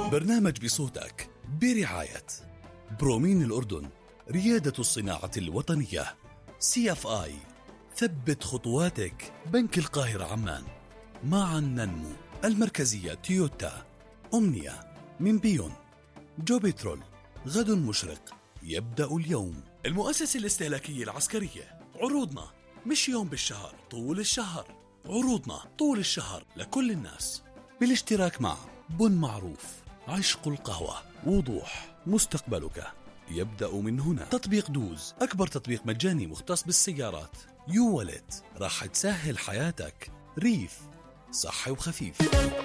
برنامج بصوتك برعاية برومين الأردن، ريادة الصناعة الوطنية. CFI، ثبت خطواتك. بنك القاهرة عمان، معا ننمو. المركزية تويوتا. أمنية من بيون. جوبيترول، غد مشرق يبدأ اليوم. المؤسسة الاستهلاكية العسكرية، عروضنا مش يوم بالشهر، طول الشهر. عروضنا طول الشهر لكل الناس، بالاشتراك مع بن معروف، عشق القهوة، وضوح. مستقبلك يبدأ من هنا. تطبيق دوز، أكبر تطبيق مجاني مختص بالسيارات. يو والت، راح تسهل حياتك. ريف، صحي وخفيف.